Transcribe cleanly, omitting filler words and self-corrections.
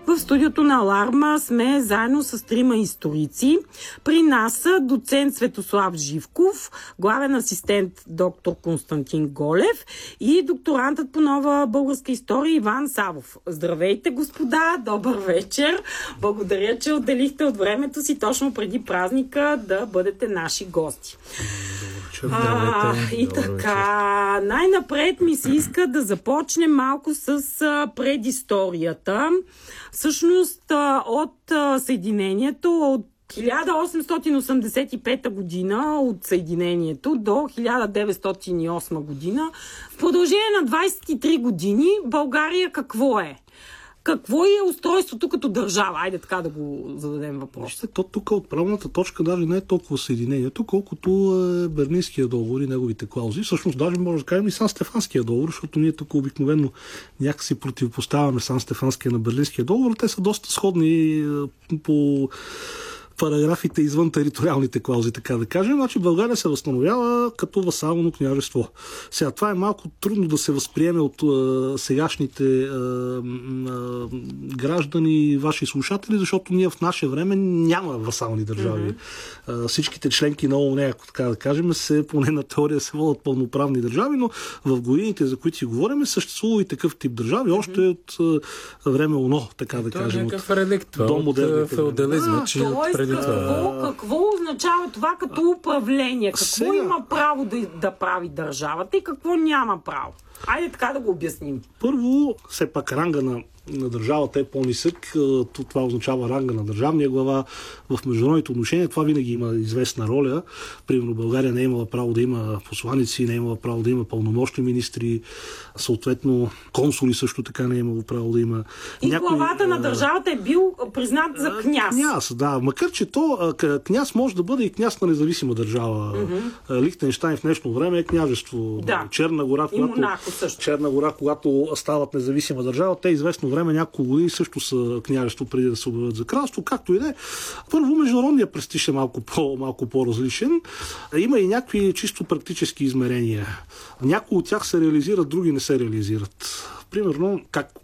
В студиото на Аларма сме заедно с трима историци. При нас са доцент Светослав Живков, главен асистент доктор Константин Голев и докторантът по нова българска история Иван Савов. Здравейте, господа! Добър вечер! Благодаря, че отделихте от времето си точно преди празника да бъдете наши гости. И така, най-напред ми се иска да започнем малко с предисторията. Всъщност от Съединението, от 1885 година от Съединението до 1908 година, в продължение на 23 години България какво е? Какво е устройството като държава? Айде така да го зададем въпрос. То тук отправната точка даже не е толкова Съединението, колкото е Берлинския договор и неговите клаузи. Всъщност даже може да кажем и Сан-Стефанския договор, защото ние тук обикновено някакси противопоставяме Сан-Стефанския на Берлинския договор. Те са доста сходни по параграфите извън териториалните клаузи, така да кажем. Значи България се възстановява като васално княжество. Сега, това е малко трудно да се възприеме от сегашните граждани, ваши слушатели, защото ние в наше време няма васални държави. Всичките членки на ООН, ако така да кажем, поне на теория се водят пълноправни държави, но в годините, за които си говорим, съществува и такъв тип държави, още от време ОНО, така да кажем. Някакъв реликт от феодализма, Какво означава това като управление? Какво има право да прави държавата и какво няма право? Айде така да го обясним. Първо, все пак ранга на държавата е по-нисък. Това означава ранга на държавния глава. В международните отношения това винаги има известна роля. Примерно България не е имала право да има посланици, не е имала право да има пълномощни министри, съответно консули също така не е имало право да има. И главата на държавата е бил признат за княз. Княз, да. Макар че княз може да бъде и княз на независима държава. Лихтенщайн в днешно време е княжество. Да. Черна гора, когато стават независима държава, те известно време, няколко години също са княжество преди да се обявят за кралство, както и да е. Първо, международният престиж е малко по-различен. Има и някакви чисто практически измерения. Някои от тях се реализират, други не се реализират. Примерно, как